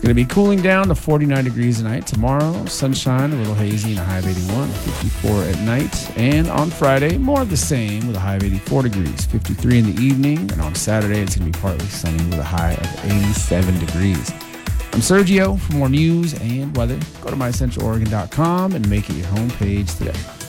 Going to be cooling down to 49 degrees tonight. Tomorrow, sunshine, a little hazy, and a high of 81, 54 at night. And on Friday, more of the same with a high of 84 degrees, 53 in the evening. And on Saturday, it's going to be partly sunny with a high of 87 degrees. I'm Sergio. For more news and weather, go to mycentraloregon.com and make it your homepage today.